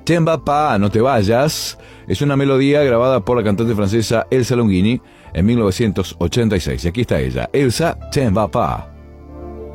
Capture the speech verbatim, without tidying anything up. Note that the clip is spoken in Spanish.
T'en vas pas, no te vayas, es una melodía grabada por la cantante francesa Elsa Longini en mil novecientos ochenta y seis. Y aquí está ella, Elsa, T'en vas pas.